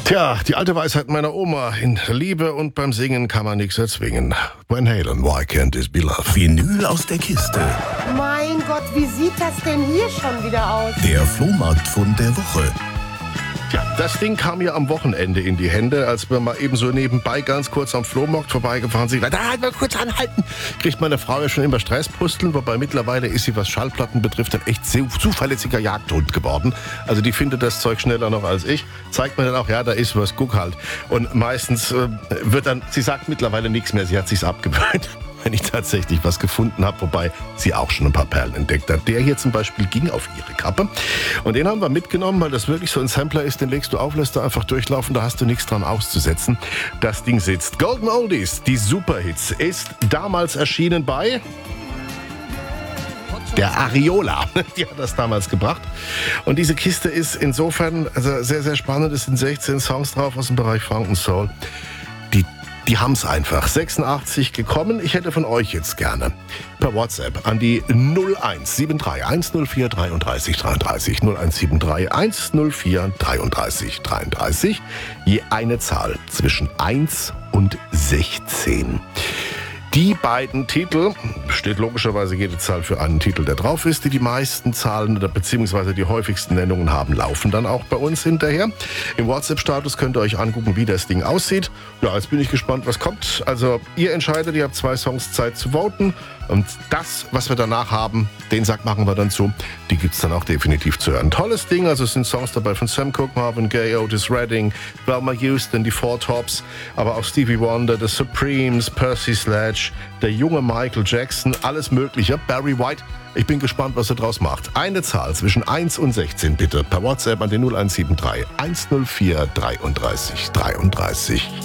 Tja, die alte Weisheit meiner Oma. In der Liebe und beim Singen kann man nichts erzwingen. Van Halen, Why Can't This Be Love? Vinyl aus der Kiste. Mein Gott, wie sieht das denn hier schon wieder aus? Der Flohmarktfund der Woche. Tja, das Ding kam mir am Wochenende in die Hände, als wir mal eben so nebenbei ganz kurz am Flohmarkt vorbeigefahren sind. Da halt mal kurz anhalten. Kriegt meine Frau ja schon immer Stresspusteln, wobei mittlerweile ist sie, was Schallplatten betrifft, ein echt zuverlässiger Jagdhund geworden. Also die findet das Zeug schneller noch als ich. Zeigt mir dann auch, ja, da ist was, guck halt. Und meistens wird dann, sie sagt mittlerweile nichts mehr, sie hat sich's abgewöhnt. Wenn ich tatsächlich was gefunden habe, wobei sie auch schon ein paar Perlen entdeckt hat. Der hier zum Beispiel ging auf ihre Kappe. Und den haben wir mitgenommen, weil das wirklich so ein Sampler ist, den legst du auf, lässt du einfach durchlaufen, da hast du nichts dran auszusetzen. Das Ding sitzt. Golden Oldies, die Superhits, ist damals erschienen bei der Ariola. Die hat das damals gebracht. Und diese Kiste ist insofern sehr, sehr spannend. Es sind 16 Songs drauf aus dem Bereich Funk und Soul. Die haben's einfach. 86 gekommen. Ich hätte von euch jetzt gerne per WhatsApp an die 0173 104 33 33 0173 104 33 33 je eine Zahl zwischen 1 und 16. Die beiden Titel, steht logischerweise jede Zahl für einen Titel, der drauf ist, die meisten Zahlen oder beziehungsweise die häufigsten Nennungen haben, laufen dann auch bei uns hinterher. Im WhatsApp-Status könnt ihr euch angucken, wie das Ding aussieht. Ja, jetzt bin ich gespannt, was kommt. Also ihr entscheidet, ihr habt 2 Songs Zeit zu voten. Und das, was wir danach haben, den Sack machen wir dann zu. Die gibt's dann auch definitiv zu hören. Tolles Ding, also es sind Songs dabei von Sam Cooke, Marvin Gaye, Otis Redding, Velma Houston, die Four Tops, aber auch Stevie Wonder, The Supremes, Percy Sledge, der junge Michael Jackson, alles Mögliche, Barry White. Ich bin gespannt, was er draus macht. Eine Zahl zwischen 1 und 16 bitte per WhatsApp an den 0173 104 33 33.